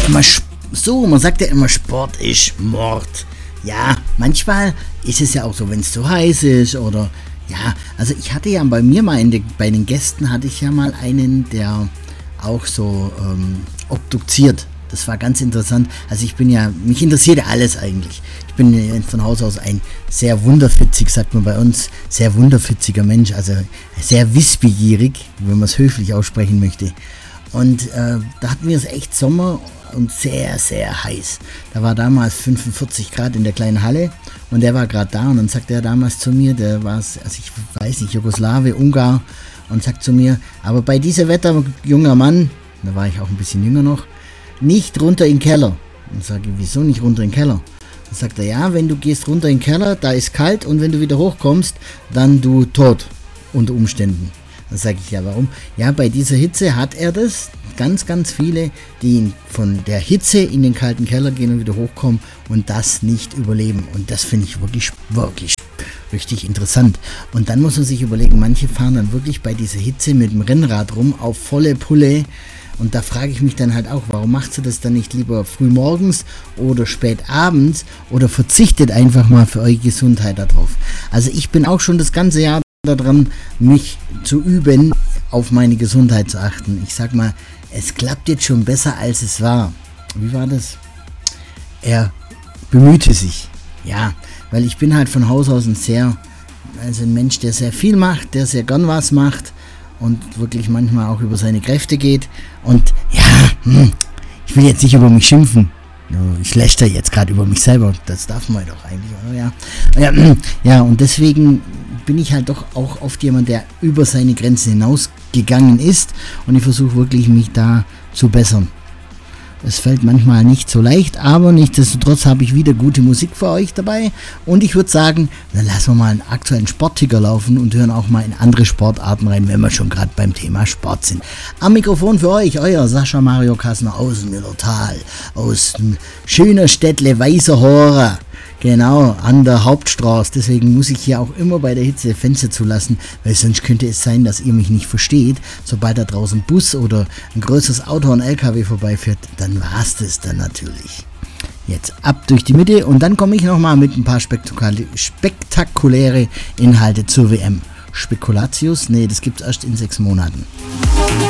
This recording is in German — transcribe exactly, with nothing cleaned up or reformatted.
ja immer so, man sagt ja immer, Sport ist Mord. Ja, manchmal ist es ja auch so, wenn es zu heiß ist oder ja, also ich hatte ja bei mir mal in de, bei den Gästen hatte ich ja mal einen, der auch so ähm, obduziert. Das war ganz interessant. Also ich bin ja, mich interessiert ja alles eigentlich. Ich bin von Haus aus ein sehr wunderfitzig, sagt man bei uns, sehr wunderfitziger Mensch, also sehr wissbegierig, wenn man es höflich aussprechen möchte. Und äh, da hatten wir es echt Sommer und sehr, sehr heiß. Da war damals fünfundvierzig Grad in der kleinen Halle und der war gerade da und dann sagte er damals zu mir, der war, also ich weiß nicht, Jugoslawe, Ungar, und sagt zu mir, aber bei diesem Wetter, junger Mann, da war ich auch ein bisschen jünger noch, nicht runter in den Keller. Und sage ich, wieso nicht runter in den Keller? Dann sagt er, ja, wenn du gehst runter in den Keller, da ist kalt und wenn du wieder hochkommst, dann du tot unter Umständen. Dann sage ich, ja, warum? Ja, bei dieser Hitze hat er das. Ganz, ganz viele, die von der Hitze in den kalten Keller gehen und wieder hochkommen und das nicht überleben. Und das finde ich wirklich, wirklich richtig interessant. Und dann muss man sich überlegen, manche fahren dann wirklich bei dieser Hitze mit dem Rennrad rum auf volle Pulle. Und da frage ich mich dann halt auch, warum macht ihr das dann nicht lieber früh morgens oder spät abends oder verzichtet einfach mal für eure Gesundheit darauf. Also ich bin auch schon das ganze Jahr daran, mich zu üben, auf meine Gesundheit zu achten. Ich sag mal, es klappt jetzt schon besser, als es war. Wie war das? Er bemühte sich. Ja, weil ich bin halt von Haus aus ein sehr, also ein Mensch, der sehr viel macht, der sehr gern was macht und wirklich manchmal auch über seine Kräfte geht. Und ja, hm, ich will jetzt nicht über mich schimpfen. Ich läster jetzt gerade über mich selber. Das darf man doch eigentlich, oder? Ja. Ja, ja, und deswegen bin ich halt doch auch oft jemand, der über seine Grenzen hinausgegangen ist. Und ich versuche wirklich, mich da zu bessern. Es fällt manchmal nicht so leicht, aber nichtsdestotrotz habe ich wieder gute Musik für euch dabei. Und ich würde sagen, dann lassen wir mal einen aktuellen Sportticker laufen und hören auch mal in andere Sportarten rein, wenn wir schon gerade beim Thema Sport sind. Am Mikrofon für euch, euer Sascha Mario Kassner aus dem Müllertal, aus dem schönen Städtle Weißerhora. Genau, an der Hauptstraße. Deswegen muss ich hier auch immer bei der Hitze Fenster zulassen, weil sonst könnte es sein, dass ihr mich nicht versteht. Sobald da draußen ein Bus oder ein größeres Auto, ein L K W vorbeifährt, dann war's das dann natürlich. Jetzt ab durch die Mitte und dann komme ich nochmal mit ein paar spektakul- spektakuläre Inhalte zur W M. Spekulatius? Nee, das gibt's erst in sechs Monaten.